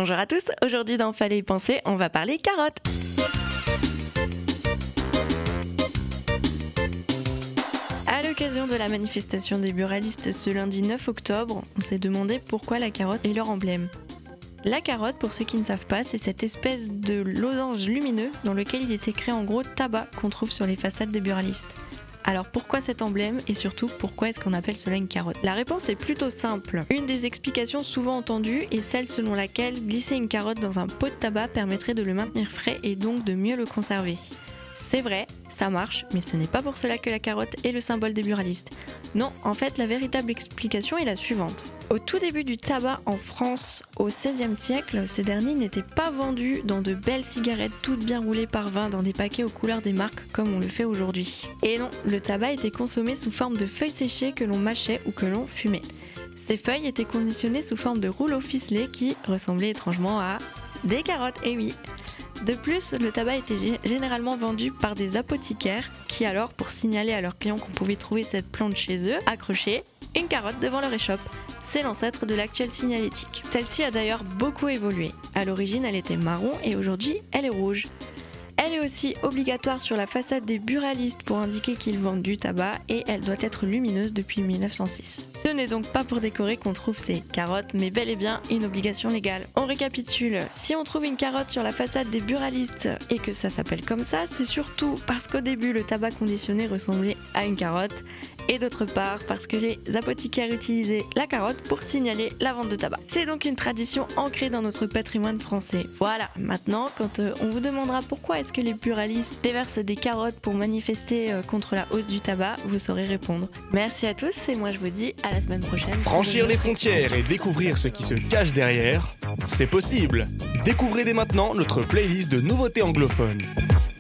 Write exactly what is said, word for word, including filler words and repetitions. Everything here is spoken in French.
Bonjour à tous, aujourd'hui dans Fallait y penser, on va parler carottes. À l'occasion de la manifestation des buralistes ce lundi neuf octobre, on s'est demandé pourquoi la carotte est leur emblème. La carotte, pour ceux qui ne savent pas, c'est cette espèce de losange lumineux dans lequel il est écrit en gros tabac qu'on trouve sur les façades des buralistes. Alors pourquoi cet emblème et surtout pourquoi est-ce qu'on appelle cela une carotte? La réponse est plutôt simple. Une des explications souvent entendues est celle selon laquelle glisser une carotte dans un pot de tabac permettrait de le maintenir frais et donc de mieux le conserver. C'est vrai, ça marche, mais ce n'est pas pour cela que la carotte est le symbole des buralistes. Non, en fait, la véritable explication est la suivante. Au tout début du tabac en France, au seizième siècle, ce dernier n'était pas vendu dans de belles cigarettes toutes bien roulées par vin dans des paquets aux couleurs des marques comme on le fait aujourd'hui. Et non, le tabac était consommé sous forme de feuilles séchées que l'on mâchait ou que l'on fumait. Ces feuilles étaient conditionnées sous forme de rouleaux ficelés qui ressemblaient étrangement à des carottes, et oui. De plus, le tabac était généralement vendu par des apothicaires qui alors, pour signaler à leurs clients qu'on pouvait trouver cette plante chez eux, accrochaient une carotte devant leur échoppe. C'est l'ancêtre de l'actuelle signalétique. Celle-ci a d'ailleurs beaucoup évolué. À l'origine, elle était marron et aujourd'hui, elle est rouge. Elle est aussi obligatoire sur la façade des buralistes pour indiquer qu'ils vendent du tabac et elle doit être lumineuse depuis mille neuf cent six. Ce n'est donc pas pour décorer qu'on trouve ces carottes, mais bel et bien une obligation légale. On récapitule, si on trouve une carotte sur la façade des buralistes et que ça s'appelle comme ça, c'est surtout parce qu'au début le tabac conditionné ressemblait à une carotte et d'autre part parce que les apothicaires utilisaient la carotte pour signaler la vente de tabac. C'est donc une tradition ancrée dans notre patrimoine français. Voilà, maintenant quand euh, on vous demandera pourquoi est-ce que les buralistes déversent des carottes pour manifester euh, contre la hausse du tabac, vous saurez répondre. Merci à tous et moi je vous dis à la semaine prochaine. Franchir les frontières et découvrir ce qui se cache derrière, c'est possible. Découvrez dès maintenant notre playlist de nouveautés anglophones.